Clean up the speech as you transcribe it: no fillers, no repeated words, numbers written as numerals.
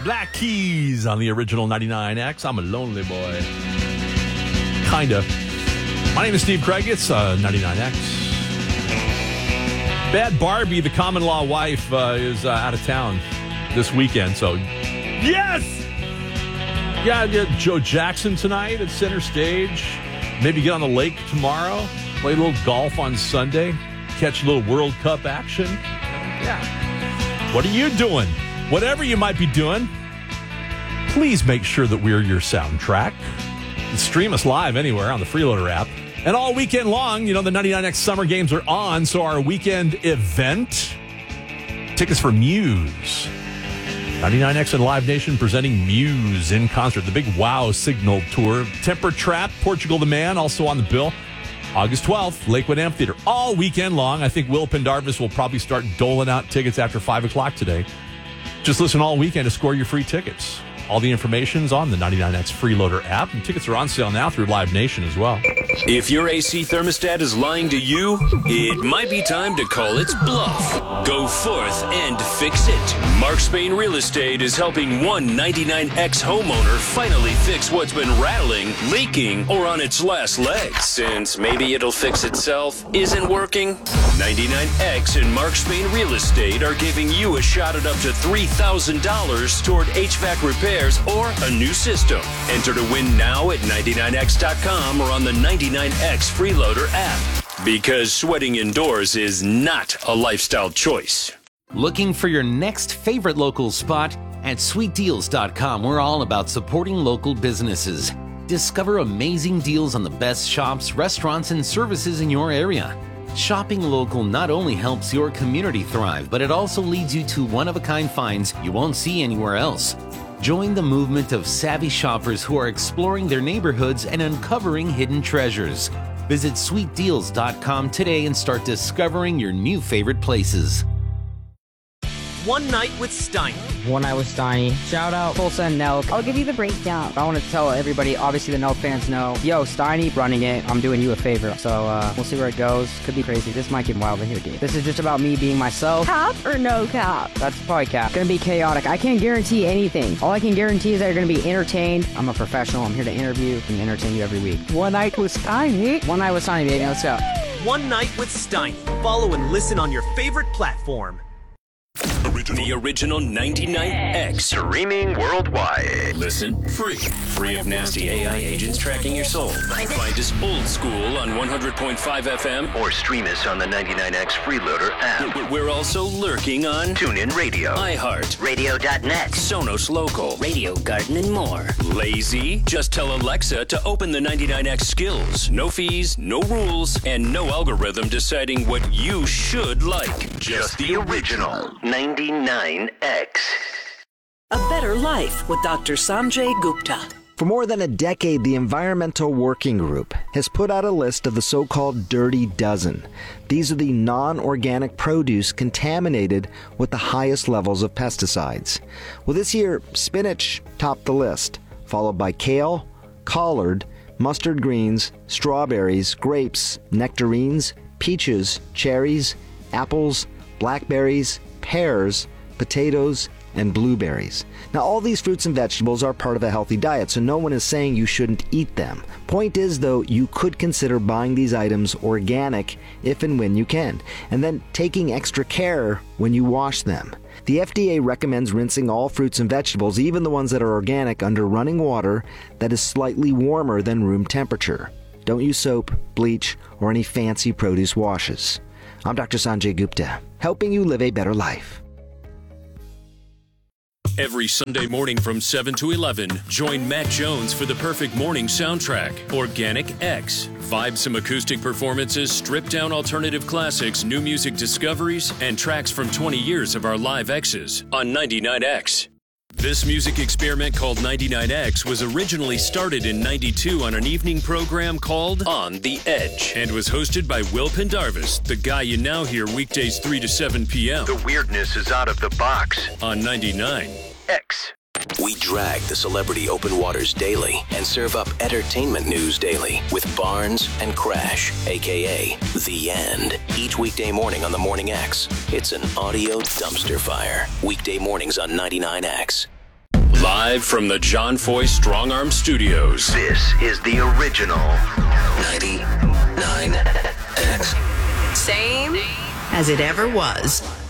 Black Keys on the original 99X. I'm a lonely boy. Kinda. My name is Steve Craig. It's 99X. Bad Barbie, the common law wife, is out of town this weekend. So, yes! Yeah, Joe Jackson tonight at center stage. Maybe get on the lake tomorrow. Play a little golf on Sunday. Catch a little World Cup action. Yeah. What are you doing? Whatever you might be doing, please make sure that we're your soundtrack. Stream us live anywhere on the Freeloader app. And all weekend long, the 99X Summer Games are on, so our weekend event, tickets for Muse. 99X and Live Nation presenting Muse in concert, the big Wow Signal Tour. Temper Trap, Portugal the Man, also on the bill. August 12th, Lakewood Amphitheater, all weekend long. I think Will Pendarvis will probably start doling out tickets after 5 o'clock today. Just listen all weekend to score your free tickets. All the information's on the 99X Freeloader app, and tickets are on sale now through Live Nation as well. If your AC thermostat is lying to you, it might be time to call its bluff. Go forth and fix it. Mark Spain Real Estate is helping one 99X homeowner finally fix what's been rattling, leaking, or on its last legs. Since maybe it'll fix itself isn't working, 99X and Mark Spain Real Estate are giving you a shot at up to $3,000 toward HVAC repairs or a new system. Enter to win now at 99x.com or on the 99X Freeloader app. Because sweating indoors is not a lifestyle choice. Looking for your next favorite local spot? At sweetdeals.com, we're all about supporting local businesses. Discover amazing deals on the best shops, restaurants, and services in your area. Shopping local not only helps your community thrive, but it also leads you to one-of-a-kind finds you won't see anywhere else. Join the movement of savvy shoppers who are exploring their neighborhoods and uncovering hidden treasures. Visit sweetdeals.com today and start discovering your new favorite places. One Night with Steiny. One Night with Steiny. Shout out Tulsa and Nelk. I'll give you the breakdown. I want to tell everybody, obviously the Nelk fans know, yo, Steiny running it. I'm doing you a favor. So we'll see where it goes. Could be crazy. This might get wild in here, dude. This is just about me being myself. Cap or no cap? That's probably cap. It's gonna be chaotic. I can't guarantee anything. All I can guarantee is that you're gonna be entertained. I'm a professional. I'm here to interview and entertain you every week. One Night with Steiny. One Night with Steiny, baby. Let's go. One Night with Steiny. Follow and listen on your favorite platform. The original 99X. Streaming worldwide. Listen free. Free of nasty AI agents tracking your soul. Find us old school on 100.5 FM. Or stream us on the 99X Freeloader app. We're also lurking on TuneIn Radio, iHeart, Radio.net, Sonos Local, Radio Garden, and more. Lazy? Just tell Alexa to open the 99X skills. No fees, no rules, and no algorithm deciding what you should like. Just the original 99X. A Better Life with Dr. Sanjay Gupta. For more than a decade, the Environmental Working Group has put out a list of the so-called Dirty Dozen. These are the non-organic produce contaminated with the highest levels of pesticides. Well, this year, spinach topped the list, followed by kale, collard, mustard greens, strawberries, grapes, nectarines, peaches, cherries, apples, blackberries, pears, potatoes, and blueberries. Now, all these fruits and vegetables are part of a healthy diet, so no one is saying you shouldn't eat them. Point is, though, you could consider buying these items organic if and when you can, and then taking extra care when you wash them. The FDA recommends rinsing all fruits and vegetables, even the ones that are organic, under running water that is slightly warmer than room temperature. Don't use soap, bleach, or any fancy produce washes. I'm Dr. Sanjay Gupta, helping you live a better life. Every Sunday morning from 7 to 11, join Matt Jones for the perfect morning soundtrack, Organic X. Vibe some acoustic performances, stripped down alternative classics, new music discoveries, and tracks from 20 years of our live X's on 99X. This music experiment called 99X was originally started in 92 on an evening program called On the Edge and was hosted by Will Pendarvis, the guy you now hear weekdays 3 to 7 p.m. The weirdness is out of the box. On 99X. We drag the celebrity open waters daily and serve up entertainment news daily with Barnes and Crash, a.k.a. The End. Each weekday morning on the Morning X, it's an audio dumpster fire. Weekday mornings on 99X. Live from the John Foy Strong Arm Studios. This is the original 99X. Same as it ever was.